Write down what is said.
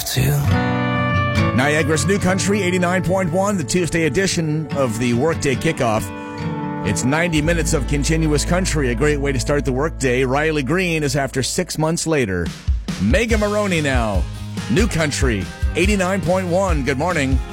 too. Niagara's New Country 89.1, the Tuesday edition of the Workday Kickoff. It's 90 minutes of continuous country, a great way to start the workday. Riley Green is after 6 months later. Mega Maroney now. New Country 89.1. Good morning.